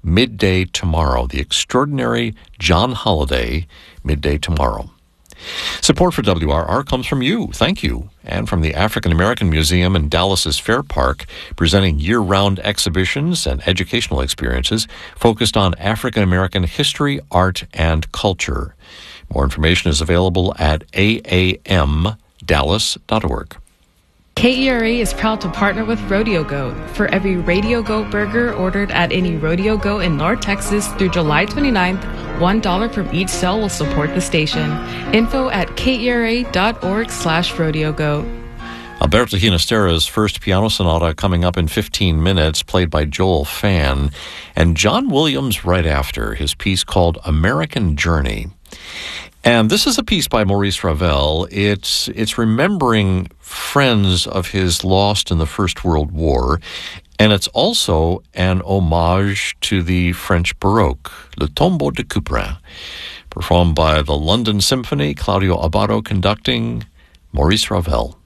Midday Tomorrow, the extraordinary John Holiday, Midday Tomorrow. Support for WRR comes from you. Thank you. And from the African American Museum in Dallas's Fair Park, presenting year-round exhibitions and educational experiences focused on African American history, art, and culture. More information is available at aamdallas.org. KERA is proud to partner with Rodeo Goat. For every Rodeo Goat burger ordered at any Rodeo Goat in North Texas through July 29th, $1 from each sale will support the station. Info at kera.org/rodeogoat. Alberto Ginastera's first piano sonata coming up in 15 minutes, played by Joel Phan, and John Williams right after, his piece called American Journey. And this is a piece by Maurice Ravel. It's remembering friends of his lost in the First World War, and it's also an homage to the French Baroque, Le Tombeau de Couperin, performed by the London Symphony, Claudio Abbado conducting, Maurice Ravel.